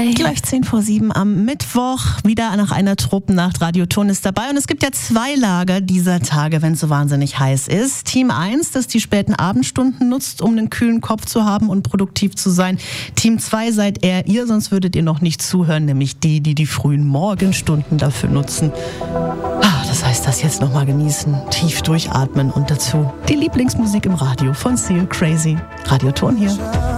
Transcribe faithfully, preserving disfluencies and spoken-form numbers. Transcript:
Hi. Gleich zehn vor sieben am Mittwoch. Wieder nach einer Truppennacht. Radio Ton ist dabei. Und es gibt ja zwei Lager dieser Tage, wenn es so wahnsinnig heiß ist. Team eins, das die späten Abendstunden nutzt, um einen kühlen Kopf zu haben und produktiv zu sein. Team zwei seid eher ihr, sonst würdet ihr noch nicht zuhören. Nämlich die, die die frühen Morgenstunden dafür nutzen. Ah, das heißt, das jetzt nochmal genießen, tief durchatmen und dazu die Lieblingsmusik im Radio von Seal Crazy. Radio Ton hier.